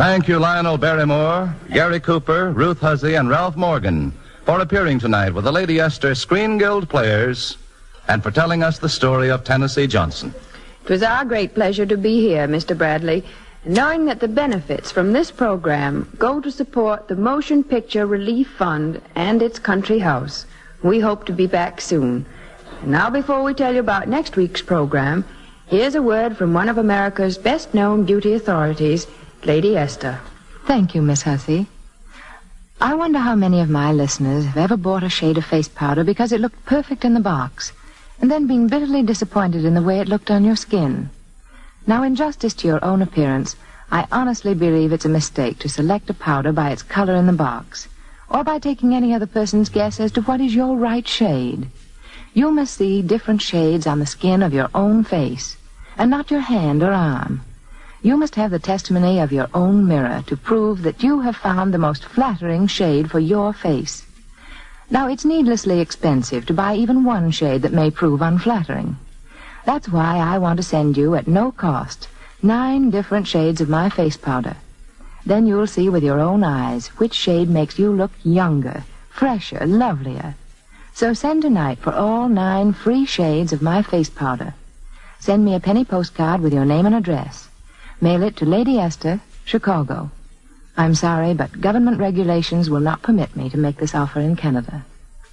Thank you, Lionel Barrymore, Gary Cooper, Ruth Huzzy, and Ralph Morgan for appearing tonight with the Lady Esther Screen Guild Players and for telling us the story of Tennessee Johnson. It was our great pleasure to be here, Mr. Bradley, knowing that the benefits from this program go to support the Motion Picture Relief Fund and its country house. We hope to be back soon. And now, before we tell you about next week's program, here's a word from one of America's best-known beauty authorities, Lady Esther. Thank you, Miss Hussey. I wonder how many of my listeners have ever bought a shade of face powder because it looked perfect in the box, and then been bitterly disappointed in the way it looked on your skin. Now, in justice to your own appearance, I honestly believe it's a mistake to select a powder by its color in the box, or by taking any other person's guess as to what is your right shade. You must see different shades on the skin of your own face, and not your hand or arm. You must have the testimony of your own mirror to prove that you have found the most flattering shade for your face. Now, it's needlessly expensive to buy even one shade that may prove unflattering. That's why I want to send you, at no cost, 9 different shades of my face powder. Then you'll see with your own eyes which shade makes you look younger, fresher, lovelier. So send tonight for all 9 free shades of my face powder. Send me a penny postcard with your name and address. Mail it to Lady Esther, Chicago. I'm sorry, but government regulations will not permit me to make this offer in Canada.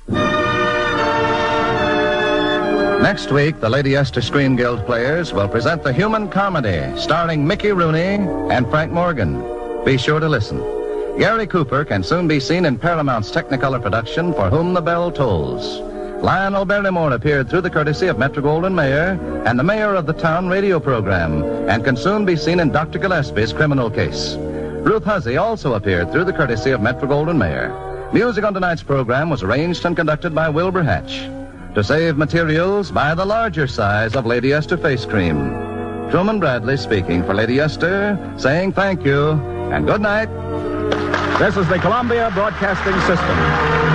Next week, the Lady Esther Screen Guild Players will present The Human Comedy, starring Mickey Rooney and Frank Morgan. Be sure to listen. Gary Cooper can soon be seen in Paramount's Technicolor production, For Whom the Bell Tolls. Lionel Barrymore appeared through the courtesy of Metro-Goldwyn-Mayer and the mayor of the town radio program, and can soon be seen in Dr. Gillespie's criminal case. Ruth Huzzy also appeared through the courtesy of Metro-Goldwyn-Mayer. Music on tonight's program was arranged and conducted by Wilbur Hatch. To save materials, buy the larger size of Lady Esther face cream. Truman Bradley speaking for Lady Esther, saying thank you and good night. This is the Columbia Broadcasting System.